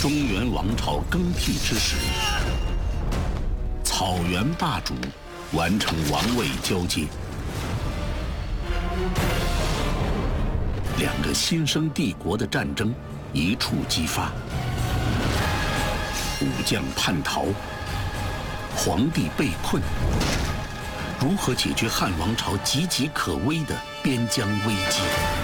中原王朝更替之时，草原霸主完成王位交接，两个新生帝国的战争一触即发，武将叛逃，皇帝被困，如何解决汉王朝岌岌可危的边疆危机？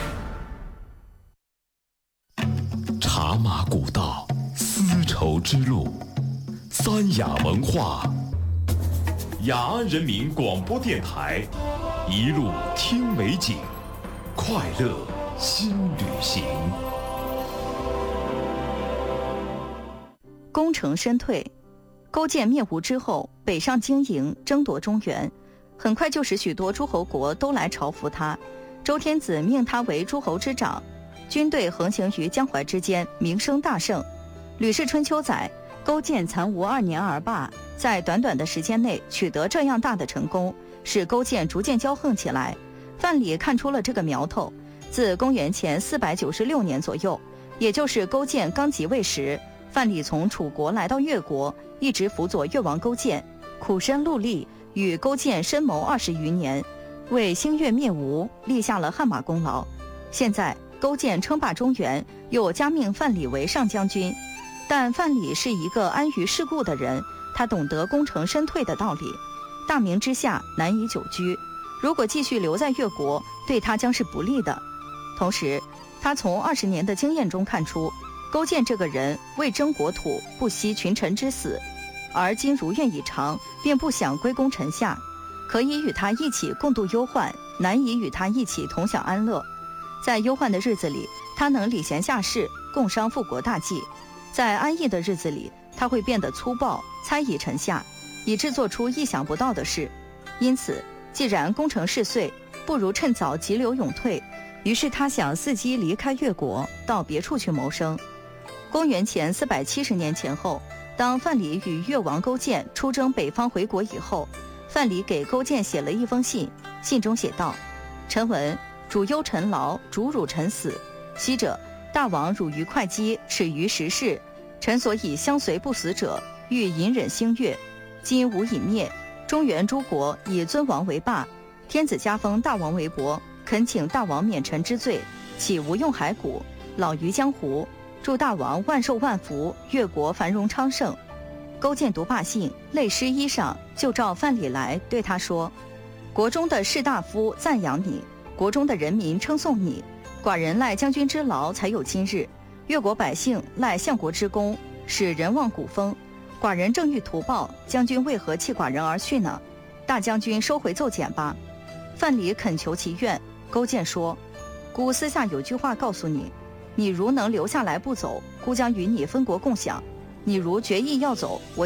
茶马古道，丝绸之路，三雅文化，雅安人民广播电台，一路听美景，快乐新旅行。 功成身退，勾践灭吴之后，北上经营，争夺中原，很快就使许多诸侯国都来朝服他。周天子命他为诸侯之长，军队横行于江淮之间，名声大盛。《吕氏春秋》载，勾践残吴2年而罢，在短短的时间内取得这样大的成功，使勾践逐渐骄横起来。范蠡看出了这个苗头，自公元前496年左右，也就是勾践刚即位时，范蠡从楚国来到越国，一直辅佐越王勾践，苦身戮力，与勾践深谋20余年，为兴越灭吴立下了汗马功劳。现在勾践称霸中原，又加命范蠡为上将军，但范蠡是一个安于世故的人，他懂得功成身退的道理，大名之下难以久居，如果继续留在越国，对他将是不利的。同时他从20年的经验中看出，勾践这个人为争国土，不惜群臣之死，而今如愿以偿，便不想归功臣下，可以与他一起共度忧患，难以与他一起同享安乐。在忧患的日子里，他能礼贤下士，共商复国大计；在安逸的日子里，他会变得粗暴，猜疑臣下，以致做出意想不到的事。因此既然功成事遂，不如趁早急流勇退，于是他想伺机离开越国，到别处去谋生。公元前470年前后，当范蠡与越王勾践出征北方回国以后，范蠡给勾践写了一封信，信中写道：臣闻主忧臣劳，主辱臣死，昔者大王辱于会稽，耻于时事，臣所以相随不死者，欲隐忍兴越。今吴已灭，中原诸国以尊王为霸，天子加封大王为伯，恳请大王免臣之罪，岂无用骸骨，老于江湖，祝大王万寿万福，越国繁荣昌盛。勾践读罢信，泪湿衣裳，就召范蠡来，对他说：国中的士大夫赞扬你，国中的人民称颂你，寡人赖将军之劳才有今日，越国百姓赖相国之功，使人望古风。寡人正欲图报，将军为何弃寡人而去呢？大将军收回奏简吧。范蠡恳求其愿。勾践说：孤私下有句话告诉你，你如能留下来不走，孤将与你分国共享；你如决意要走，我